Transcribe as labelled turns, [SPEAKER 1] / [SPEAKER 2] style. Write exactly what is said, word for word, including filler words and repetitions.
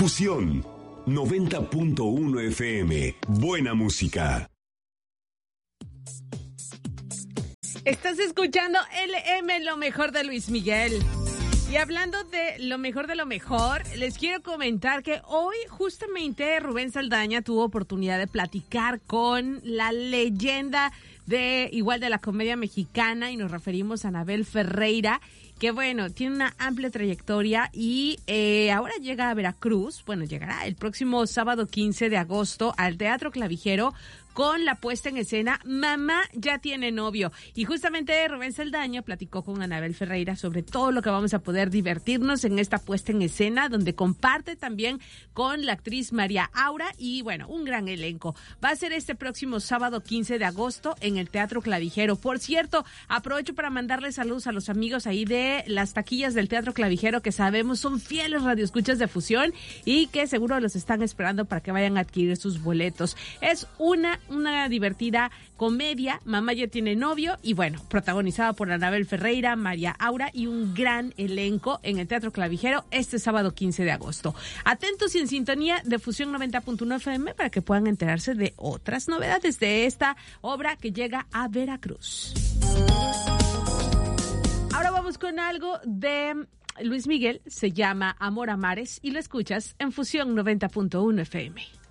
[SPEAKER 1] Fusión noventa punto uno F M. Buena música.
[SPEAKER 2] Estás escuchando L M, lo mejor de Luis Miguel. Y hablando de lo mejor de lo mejor, les quiero comentar que hoy justamente Rubén Saldaña tuvo oportunidad de platicar con la leyenda de igual de la comedia mexicana, y nos referimos a Anabel Ferreira, que bueno, tiene una amplia trayectoria y eh, ahora llega a Veracruz. Bueno, llegará el próximo sábado quince de agosto al Teatro Clavijero con la puesta en escena Mamá ya tiene novio. Y justamente Rubén Saldaña platicó con Anabel Ferreira sobre todo lo que vamos a poder divertirnos en esta puesta en escena, donde comparte también con la actriz María Aura y bueno, un gran elenco. Va a ser este próximo sábado quince de agosto en el Teatro Clavijero. Por cierto, aprovecho para mandarle saludos a los amigos ahí de las taquillas del Teatro Clavijero, que sabemos son fieles radioescuchas de Fusión y que seguro los están esperando para que vayan a adquirir sus boletos. Es una una divertida comedia, Mamá ya tiene novio, y bueno, protagonizada por Anabel Ferreira, María Aura y un gran elenco en el Teatro Clavijero este sábado quince de agosto. Atentos y en sintonía de Fusión noventa punto uno F M para que puedan enterarse de otras novedades de esta obra que llega a Veracruz. Ahora vamos con algo de Luis Miguel, se llama Amor a Mares y lo escuchas en Fusión noventa punto uno F M.